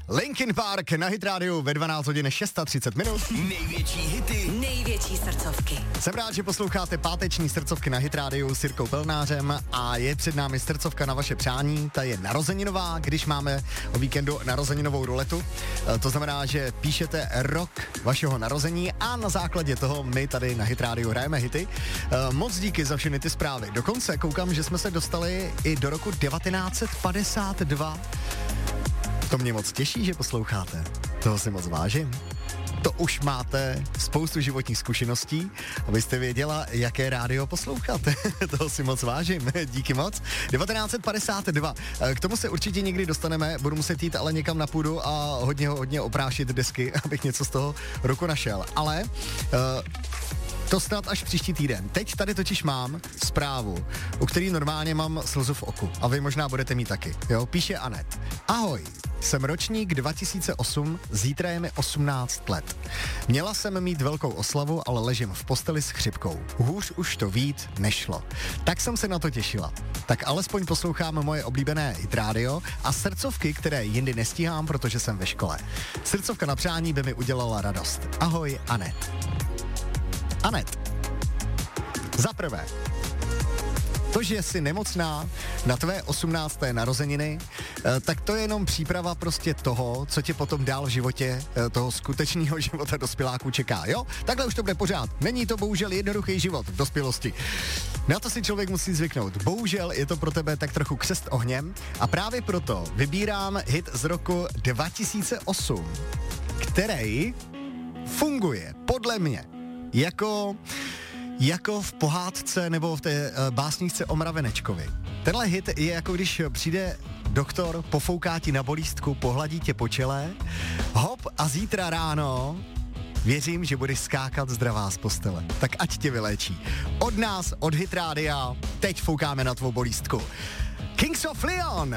Linkin Park na Hit Radio ve 12 hodin 6:30 minut. Největší hity, největší srdcovky. Jsem rád, že posloucháte páteční srdcovky na Hit Radio s Jirkou Pelnářem a je před námi srdcovka na vaše přání. Ta je narozeninová, když máme o víkendu narozeninovou ruletu. To znamená, že píšete rok vašeho narození a na základě toho my tady na Hit Radio hrajeme hity. Moc díky za všechny ty zprávy. Dokonce koukám, že jsme se dostali i do roku 1952. To mě moc těší, že posloucháte. Toho si moc vážím. To už máte spoustu životních zkušeností, abyste věděla, jaké rádio posloucháte. Toho si moc vážím. Díky moc. 1952. K tomu se určitě někdy dostaneme. Budu muset jít ale někam na půdu a hodně oprášit desky, abych něco z toho roku našel. Ale to snad až příští týden. Teď tady totiž mám zprávu, u který normálně mám slzu v oku. A vy možná budete mít taky. Jo, píše Anet. Ahoj, jsem ročník 2008, zítra je mi 18 let. Měla jsem mít velkou oslavu, ale ležím v posteli s chřipkou. Hůř už to vít nešlo. Tak jsem se na to těšila. Tak alespoň poslouchám moje oblíbené Hit Radio a srdcovky, které jindy nestíhám, protože jsem ve škole. Srdcovka na přání by mi udělala radost. Ahoj, Anet. Anet, za prvé, to, že jsi nemocná na tvé 18. narozeniny, tak to je jenom příprava prostě toho, co tě potom dál v životě, toho skutečného života dospěláků čeká, jo? Takhle už to bude pořád. Není to bohužel jednoduchý život v dospělosti. Na to si člověk musí zvyknout. Bohužel je to pro tebe tak trochu křest ohněm a právě proto vybírám hit z roku 2008, který funguje podle mě jako v pohádce nebo v té básničce o mravenečkovi. Tenhle hit je jako když přijde doktor, pofouká ti na bolístku, pohladí tě po čele, hop a zítra ráno věřím, že budeš skákat zdravá z postele. Tak ať tě vyléčí. Od nás, od Hit Rádia, teď foukáme na tvou bolístku. Kings of Leon!